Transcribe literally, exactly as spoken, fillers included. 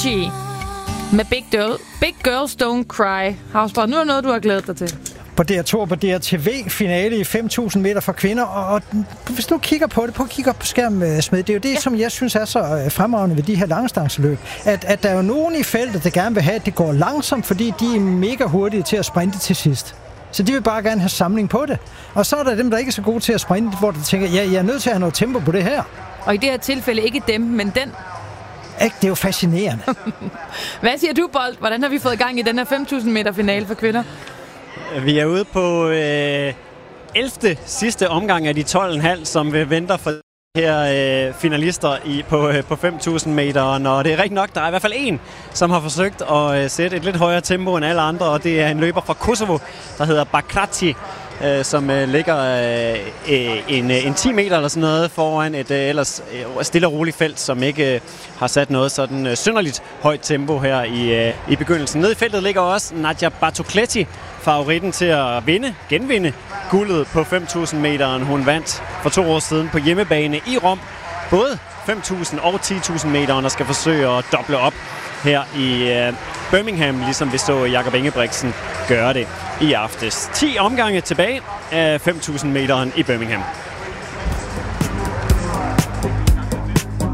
Avicii med Big, Girl, Big Girls Don't Cry. Hausgaard, nu er noget, du har glædet dig til. På D R to og på D R T V finale i fem tusind meter for kvinder, og, og hvis du kigger på det, prøv at kigge op på skærmen, Smed, det er jo det, ja. som jeg synes er så fremragende ved de her langdistanceløb, at, at der er jo nogen i feltet, der gerne vil have, at det går langsomt, fordi de er mega hurtige til at sprinte til sidst. Så de vil bare gerne have samling på det. Og så er der dem, der ikke er så gode til at sprinte, hvor de tænker, ja, jeg er nødt til at have noget tempo på det her. Og i det her tilfælde ikke dem, men den. Ikke, det er jo fascinerende. Hvad siger du, Bold? Hvordan har vi fået gang i den her fem tusind meter finale for kvinder? Vi er ude på øh, ellevte sidste omgang af de tolv komma fem, som vi venter for her øh, finalister i, på, øh, på fem tusind meter. Og det er rigtig nok, der er i hvert fald en, som har forsøgt at øh, sætte et lidt højere tempo end alle andre, og det er en løber fra Kosovo, der hedder Bakrati, øh, som øh, ligger øh, en, en ti meter eller sådan noget foran et øh, ellers øh, stille og roligt felt, som ikke øh, har sat noget sådan øh, synderligt højt tempo her i, øh, i begyndelsen. Nede i feltet ligger også Nadia Bartokletti, favoritten til at vinde, genvinde guldet på fem tusind meteren. Hun vandt for to år siden på hjemmebane i Rom. Både fem tusind og ti tusind meteren, og skal forsøge at doble op her i uh, Birmingham, ligesom vi så Jakob Ingebrigtsen gøre det i aftes. ti omgange tilbage af fem tusind meteren i Birmingham.